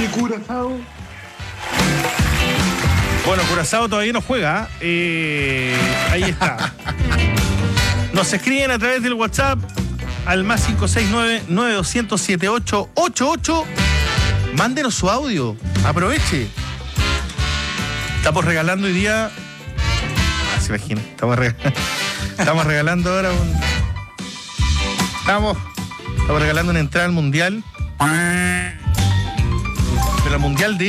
Curazao? Bueno, Curazao todavía no juega. Ahí está. Nos escriben a través del WhatsApp al más 569-9200-7888. Mándenos su audio. Aproveche. Estamos regalando hoy día. Se imagina. Estamos regalando ahora Estamos regalando una entrada al mundial. Pero al mundial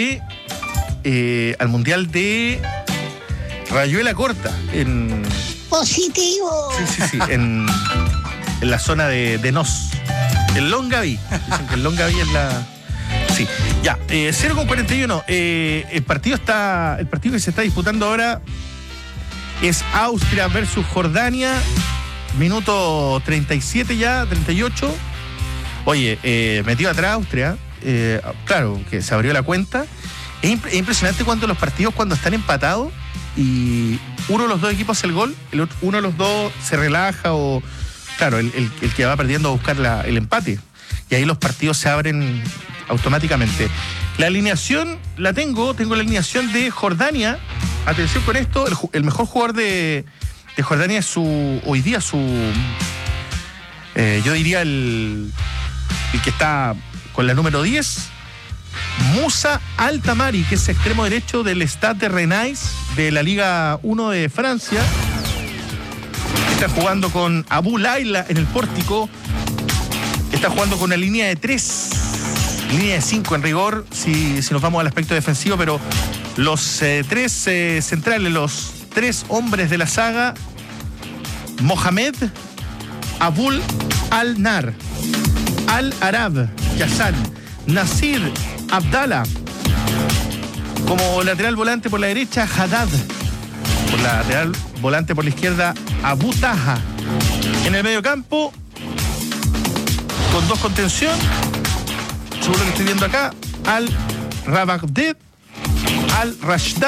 de Rayuela Corta en positivo. Sí, en la zona de Nos, el Longaví. Dicen que el Longaví es la. Sí, ya, 0:41. El partido que se está disputando ahora es Austria versus Jordania. Minuto 37 ya, 38. Oye, metió atrás Austria. Claro, que se abrió la cuenta. Es impresionante cuando los partidos, cuando están empatados y uno de los dos equipos hace el gol, uno de los dos se relaja o, claro, el que va perdiendo a buscar el empate. Y ahí los partidos se abren automáticamente. La alineación la tengo la alineación de Jordania. Atención con esto, el mejor jugador de Jordania es hoy día yo diría el que está con la número 10, Moussa Altamari, que es extremo derecho del Stade de Rennes de la Liga 1 de Francia. Está jugando con Abou Laila en el pórtico. Está jugando con una línea de 3, línea de 5 en rigor, si nos vamos al aspecto defensivo, pero los tres centrales, los tres hombres de la saga: Mohamed, Abul Al-Nar, Al-Arab, Yassan, Nasir Abdallah. Como lateral volante por la derecha, Haddad. Por la lateral volante por la izquierda, Abu Taha. En el medio campo, con dos contención, según lo que estoy viendo acá, Al-Rabagdeh, Al-Rashid